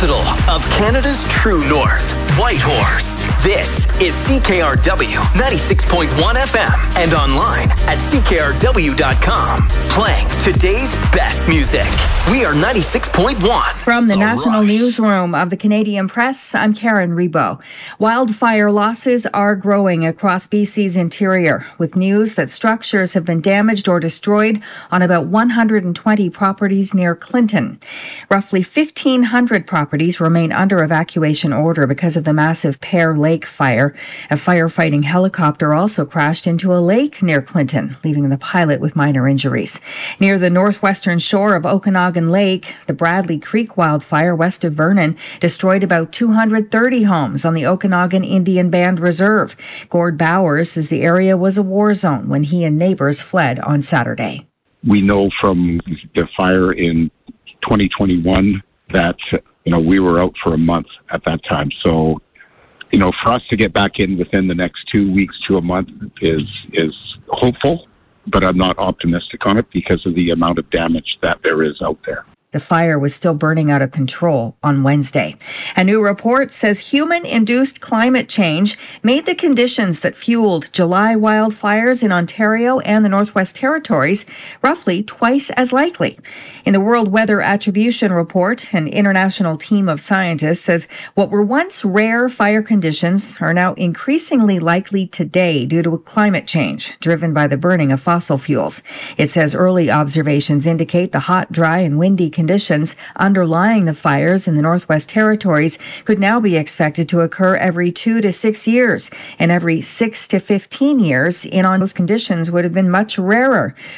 capital of Canada's true north, Whitehorse. This is CKRW 96.1 FM and online at CKRW.com. Playing today's best music. We are 96.1. From the National Newsroom of the Canadian Press, I'm Karen Rebo. Wildfire losses are growing across BC's interior, with news that structures have been damaged or destroyed on about 120 properties near Clinton. Roughly 1,500 properties remain under evacuation order because of the massive Pear Lake fire. A firefighting helicopter also crashed into a lake near Clinton, leaving the pilot with minor injuries. Near the northwestern shore of Okanagan Lake, the Bradley Creek wildfire west of Vernon destroyed about 230 homes on the Okanagan Indian Band Reserve. Gord Bowers says the area was a war zone when he and neighbors fled on Saturday. We know from the fire in 2021 that, we were out for a month at that time. So, for us to get back in within the next 2 weeks to a month is hopeful, but I'm not optimistic on it because of the amount of damage that there is out there. The fire was still burning out of control on Wednesday. A new report says human-induced climate change made the conditions that fueled July wildfires in Ontario and the Northwest Territories roughly twice as likely. In the World Weather Attribution Report, an international team of scientists says what were once rare fire conditions are now increasingly likely today due to climate change driven by the burning of fossil fuels. It says early observations indicate the hot, dry, and windy conditions underlying the fires in the Northwest Territories could now be expected to occur every 2 to 6 years, and every 6 to 15 years in on those conditions would have been much rarer.